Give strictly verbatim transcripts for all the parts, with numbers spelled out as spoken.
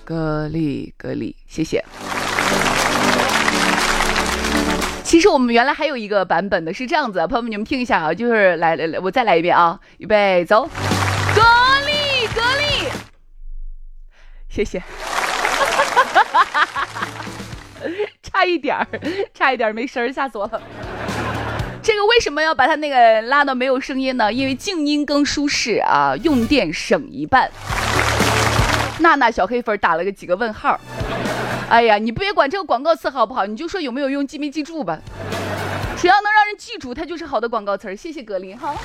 格力格力，谢谢。其实我们原来还有一个版本的是这样子，朋友们你们听一下啊，就是来来来，我再来一遍啊，预备走，格力格力，谢谢。差一点儿，差一点儿没声儿，吓死我了。这个为什么要把它那个拉到没有声音呢？因为静音更舒适啊，用电省一半。娜娜小黑粉打了个几个问号。哎呀，你别管这个广告词好不好，你就说有没有用，记没记住吧。只要能让人记住，它就是好的广告词。谢谢格林哈。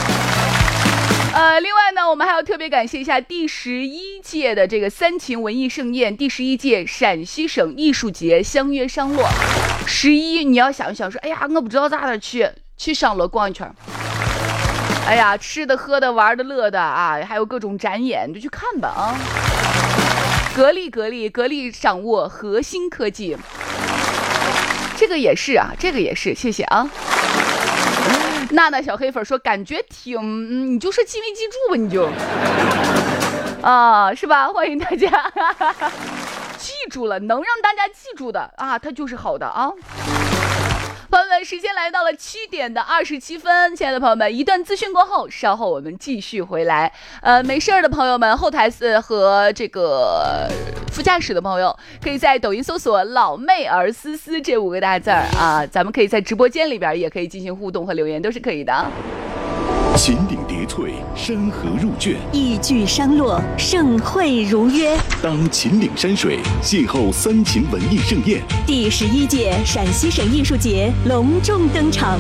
呃，另外呢，我们还要特别感谢一下第十一届的这个三秦文艺盛宴，第十一届陕西省艺术节相约商洛。十一，你要想一想说，哎呀，我不知道咋的去去商洛逛一圈。哎呀，吃的、喝的、玩的、乐的啊，还有各种展演，你就去看吧啊。格力格力格力掌握核心科技，这个也是啊，这个也是，谢谢啊。娜娜小黑粉说感觉挺、嗯、你就说记没记住吧，你就啊，是吧？欢迎大家记住了，能让大家记住的啊，它就是好的啊。朋友们，时间来到了七点的二十七分，亲爱的朋友们，一段资讯过后，稍后我们继续回来。呃，没事的朋友们，后台和这个副驾驶的朋友，可以在抖音搜索“老妹儿思思”这五个大字儿啊，咱们可以在直播间里边也可以进行互动和留言，都是可以的。 秦岭叠翠，山河入卷， 一聚商洛，盛会如约。 当秦岭山水邂逅三秦文艺盛宴， 第十一届陕西省艺术节隆重登场。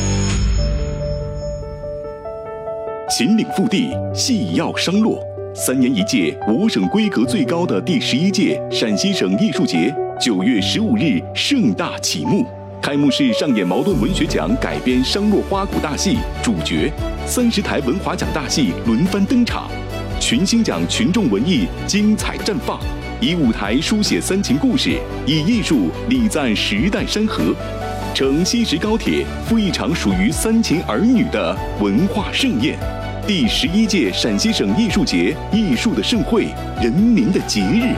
秦岭腹地，细要商洛，三年一届，我省规格最高的第十一届陕西省艺术节，九月十五日盛大启幕。开幕式上演茅盾文学奖改编商洛花鼓大戏，主角三十台文华奖大戏轮番登场，群星奖群众文艺精彩绽放，以舞台书写三秦故事，以艺术礼赞时代山河，乘西石高铁赴一场属于三秦儿女的文化盛宴。第十一届陕西省艺术节，艺术的盛会，人民的节日。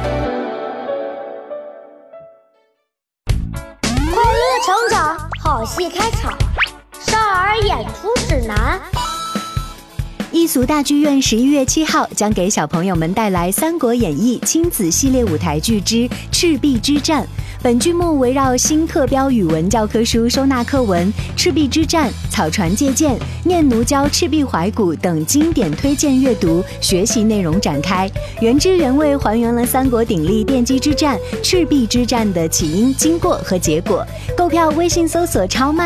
成长好戏开场，少儿演出指南。 艺俗大剧院十一月七号将给小朋友们带来《三国演义》亲子系列舞台剧之《赤壁之战》。本剧目围绕新课标语文教科书收纳课文《赤壁之战》、草船借箭、念奴娇赤壁怀古等经典推荐阅读学习内容展开，原汁原味还原了三国鼎立奠基之战赤壁之战的起因、经过和结果。购票微信搜索超慢